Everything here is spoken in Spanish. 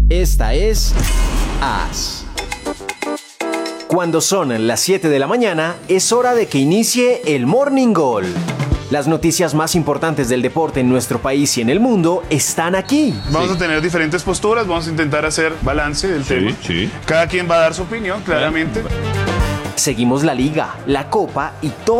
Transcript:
Esta es AS. Cuando son las 7 de la mañana, es hora de que inicie el Morning Goal. Las noticias más importantes del deporte en nuestro país y en el mundo están aquí. Vamos a tener diferentes posturas, vamos a intentar hacer balance del tema. Sí. Cada quien va a dar su opinión, claramente. Seguimos la liga, la copa y todo